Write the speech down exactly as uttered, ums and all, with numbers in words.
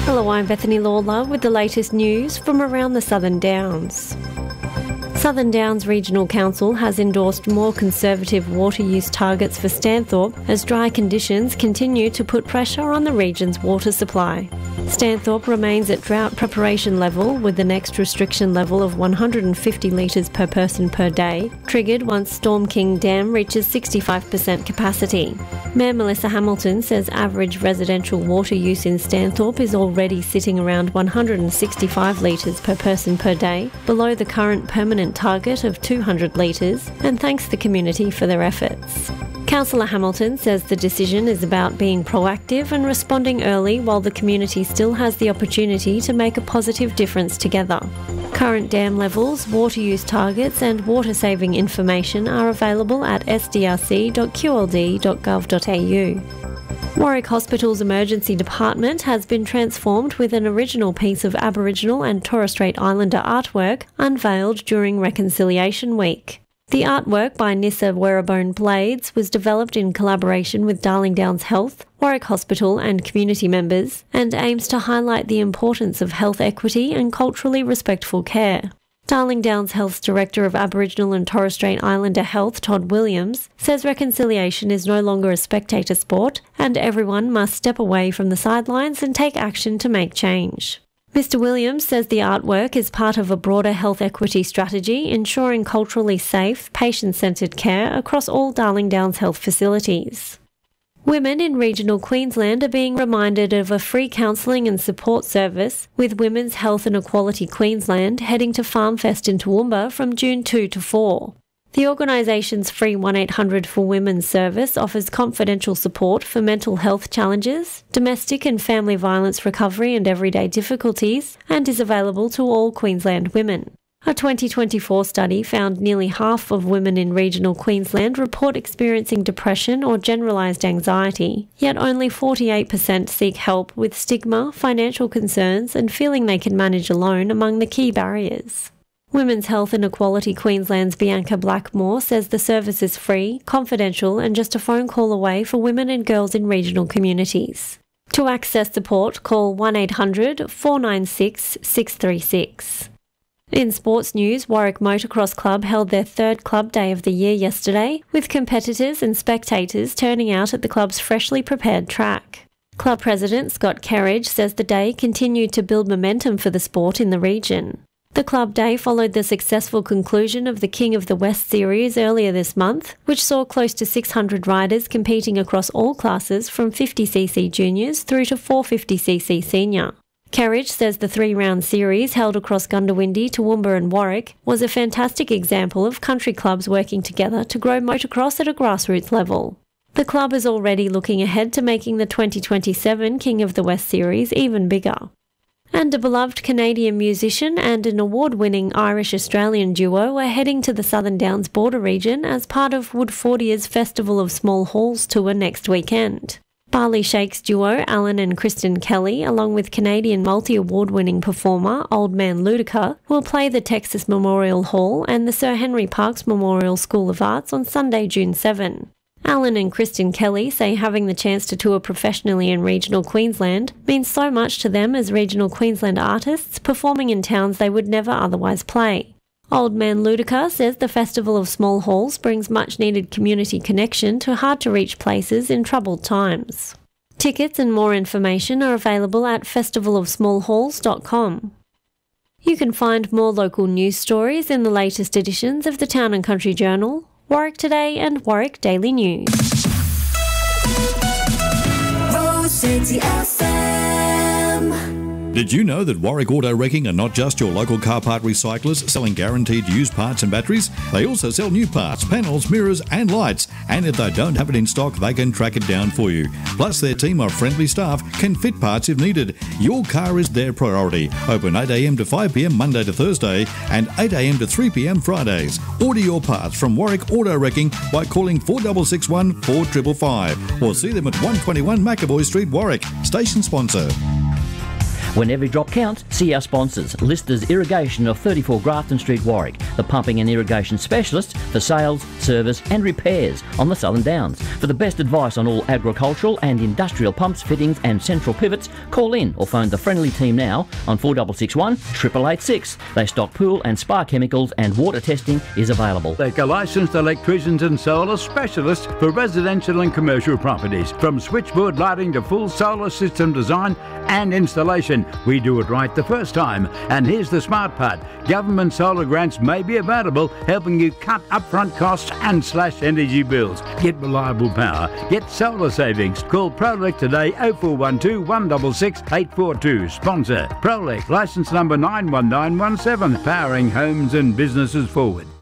Hello, I'm Bethany Lawler with the latest news from around the Southern Downs. Southern Downs Regional Council has endorsed more conservative water use targets for Stanthorpe as dry conditions continue to put pressure on the region's water supply. Stanthorpe remains at drought preparation level with the next restriction level of one hundred fifty litres per person per day, triggered once Storm King Dam reaches sixty-five percent capacity. Mayor Melissa Hamilton says average residential water use in Stanthorpe is already sitting around one hundred sixty-five litres per person per day, below the current permanent target of two hundred litres, and thanks the community for their efforts. Councillor Hamilton says the decision is about being proactive and responding early while the community still has the opportunity to make a positive difference together. Current dam levels, water use targets and water saving information are available at s d r c dot q l d dot gov dot a u. Warwick Hospital's emergency department has been transformed with an original piece of Aboriginal and Torres Strait Islander artwork unveiled during Reconciliation Week. The artwork by Nissa Werrabone Blades was developed in collaboration with Darling Downs Health, Warwick Hospital and community members and aims to highlight the importance of health equity and culturally respectful care. Darling Downs Health's Director of Aboriginal and Torres Strait Islander Health, Todd Williams, says reconciliation is no longer a spectator sport and everyone must step away from the sidelines and take action to make change. Mister Williams says the artwork is part of a broader health equity strategy ensuring culturally safe, patient-centred care across all Darling Downs Health facilities. Women in regional Queensland are being reminded of a free counselling and support service with Women's Health and Equality Queensland heading to FarmFest in Toowoomba from June second to fourth. The organisation's free one eight hundred for Women service offers confidential support for mental health challenges, domestic and family violence recovery and everyday difficulties, and is available to all Queensland women. A twenty twenty-four study found nearly half of women in regional Queensland report experiencing depression or generalised anxiety, yet only forty-eight percent seek help with stigma, financial concerns and feeling they can manage alone among the key barriers. Women's Health and Equality Queensland's Bianca Blackmore says the service is free, confidential and just a phone call away for women and girls in regional communities. To access support, call one eight hundred four nine six six three six. In sports news, Warwick Motocross Club held their third club day of the year yesterday, with competitors and spectators turning out at the club's freshly prepared track. Club President Scott Kerridge says the day continued to build momentum for the sport in the region. The club day followed the successful conclusion of the King of the West series earlier this month, which saw close to six hundred riders competing across all classes from fifty c c juniors through to four hundred fifty c c senior. Kerridge says the three-round series held across Gundawindi, Toowoomba and Warwick was a fantastic example of country clubs working together to grow motocross at a grassroots level. The club is already looking ahead to making the twenty twenty-seven King of the West series even bigger. And a beloved Canadian musician and an award-winning Irish-Australian duo are heading to the Southern Downs border region as part of Woodfordia's Festival of Small Halls tour next weekend. Barley Shakes duo Alan and Kristen Kelly, along with Canadian multi-award-winning performer Old Man Ludica, will play the Texas Memorial Hall and the Sir Henry Parkes Memorial School of Arts on Sunday, June seventh. Alan and Kristen Kelly say having the chance to tour professionally in regional Queensland means so much to them as regional Queensland artists performing in towns they would never otherwise play. Old Man Ludica says the Festival of Small Halls brings much-needed community connection to hard-to-reach places in troubled times. Tickets and more information are available at festival of small halls dot com. You can find more local news stories in the latest editions of the Town and Country Journal, Warwick Today and Warwick Daily News. Rose City F M. Did you know that Warwick Auto Wrecking are not just your local car part recyclers selling guaranteed used parts and batteries? They also sell new parts, panels, mirrors and lights. And if they don't have it in stock, they can track it down for you. Plus, their team of friendly staff can fit parts if needed. Your car is their priority. Open eight a m to five p m Monday to Thursday and eight a m to three p m Fridays. Order your parts from Warwick Auto Wrecking by calling four six six one, four five five five or see them at one twenty-one McAvoy Street, Warwick. Station sponsor. When every drop counts, see our sponsors. Listers Irrigation of thirty-four Grafton Street, Warwick, the pumping and irrigation specialists for sales, service and repairs on the Southern Downs. For the best advice on all agricultural and industrial pumps, fittings and central pivots, call in or phone the friendly team now on four six six one, eight eight eight six. They stock pool and spa chemicals and water testing is available. Like a licensed electricians and solar specialists for residential and commercial properties. From switchboard lighting to full solar system design and installation, we do it right the first time. And here's the smart part. Government solar grants may be available, helping you cut upfront costs and slash energy bills. Get reliable power. Get solar savings. Call Prolec today oh four one two, one six six, eight four two. Sponsor Prolec, licence number nine one nine one seven, powering homes and businesses forward.